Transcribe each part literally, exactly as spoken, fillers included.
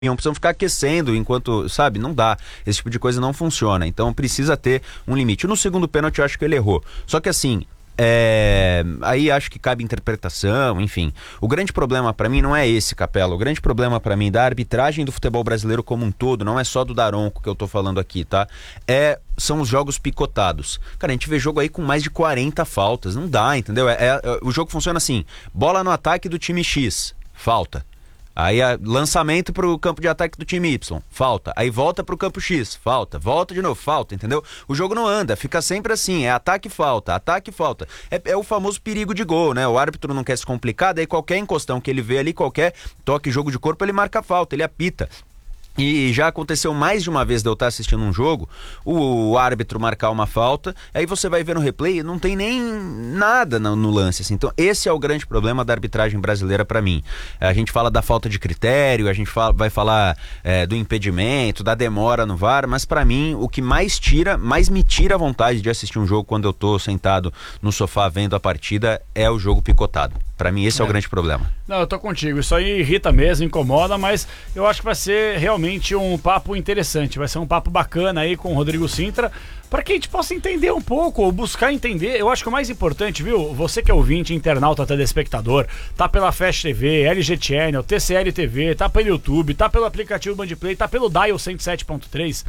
precisam ficar aquecendo enquanto, sabe, não dá, esse tipo de coisa não funciona, então precisa ter um limite. No segundo pênalti eu acho que ele errou, só que assim, é... aí acho que cabe interpretação, enfim. O grande problema pra mim não é esse, Capela, o grande problema pra mim da arbitragem do futebol brasileiro como um todo, não é só do Daronco que eu tô falando aqui, tá? É... são os jogos picotados. Cara, a gente vê jogo aí com mais de quarenta faltas, não dá, entendeu? É, é, o jogo funciona assim, bola no ataque do time X, falta. Aí a, lançamento pro campo de ataque do time Y, falta. Aí volta pro campo X, falta. Volta de novo, falta, entendeu? O jogo não anda, fica sempre assim, é ataque e falta, ataque e falta. É, é o famoso perigo de gol, né? O árbitro não quer se complicar, daí qualquer encostão que ele vê ali, qualquer toque, jogo de corpo, ele marca falta, ele apita. E já aconteceu mais de uma vez de eu estar assistindo um jogo, o, o árbitro marcar uma falta, aí você vai ver no replay, não tem nem nada no, no lance, assim. Então esse é o grande problema da arbitragem brasileira pra mim. A gente fala da falta de critério, a gente fala, vai falar é, do impedimento, da demora no V A R, mas pra mim o que mais tira, mais me tira a vontade de assistir um jogo quando eu tô sentado no sofá vendo a partida é o jogo picotado. Pra mim esse é, é o grande problema. Não, eu tô contigo, isso aí irrita mesmo, incomoda, mas eu acho que vai ser realmente um papo interessante, vai ser um papo bacana aí com o Rodrigo Sintra, para que a gente possa entender um pouco, ou buscar entender. Eu acho que o mais importante, viu, você que é ouvinte, internauta, telespectador, tá pela Fast T V, L G Channel, T C L T V, tá pelo YouTube, tá pelo aplicativo Bandplay, tá pelo Dial cento e sete ponto três,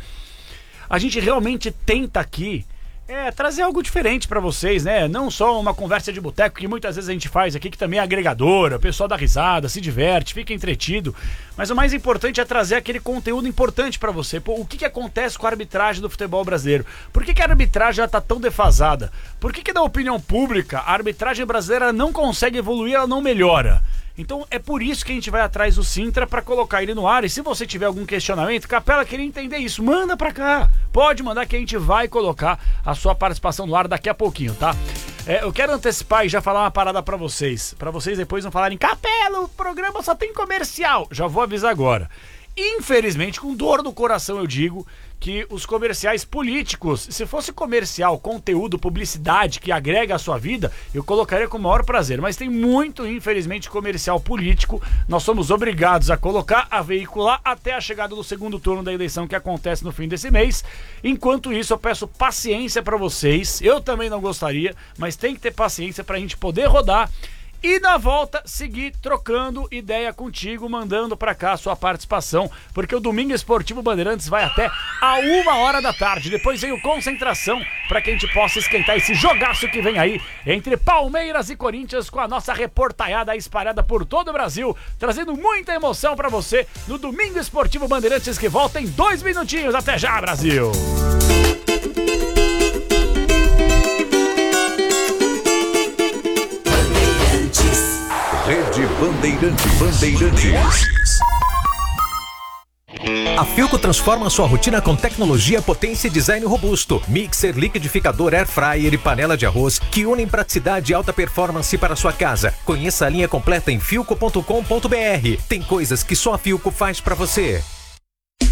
a gente realmente tenta aqui É, trazer algo diferente pra vocês, né? Não só uma conversa de boteco que muitas vezes a gente faz aqui, que também é agregadora, o pessoal dá risada, se diverte, fica entretido, mas o mais importante é trazer aquele conteúdo importante pra você. Pô, o que que acontece com a arbitragem do futebol brasileiro? Por que que a arbitragem já tá tão defasada? Por que que na opinião pública a arbitragem brasileira não consegue evoluir, ela não melhora? Então é por isso que a gente vai atrás do Sintra para colocar ele no ar. E se você tiver algum questionamento, Capela, queria entender isso, manda pra cá, pode mandar que a gente vai colocar a sua participação no ar daqui a pouquinho, tá? É, eu quero antecipar e já falar uma parada pra vocês, pra vocês depois não falarem: Capela, o programa só tem comercial. Já vou avisar agora. Infelizmente, com dor no coração eu digo que os comerciais políticos, se fosse comercial, conteúdo, publicidade que agrega a sua vida, eu colocaria com o maior prazer, mas tem muito, infelizmente, comercial político. Nós somos obrigados a colocar, a veicular até a chegada do segundo turno da eleição, que acontece no fim desse mês. Enquanto isso, eu peço paciência para vocês. Eu também não gostaria, mas tem que ter paciência para a gente poder rodar e na volta seguir trocando ideia contigo, mandando pra cá a sua participação, porque o Domingo Esportivo Bandeirantes vai até a uma hora da tarde. Depois vem o Concentração, pra que a gente possa esquentar esse jogaço que vem aí entre Palmeiras e Corinthians, com a nossa reportaiada espalhada por todo o Brasil, trazendo muita emoção pra você no Domingo Esportivo Bandeirantes, que volta em dois minutinhos. Até já, Brasil! Rede Bandeirantes. Bandeirantes. A Philco transforma sua rotina com tecnologia, potência e design robusto. Mixer, liquidificador, air fryer e panela de arroz que unem praticidade e alta performance para sua casa. Conheça a linha completa em philco ponto com ponto br. Tem coisas que só a Philco faz para você.